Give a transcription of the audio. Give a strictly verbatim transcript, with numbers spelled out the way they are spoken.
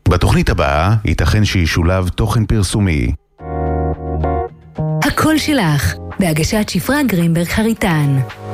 בתוכנית הבאה ייתכן שישולב תוכן פרסומי. הקול שלך, בהגשת שפרה גרינברג חריטן.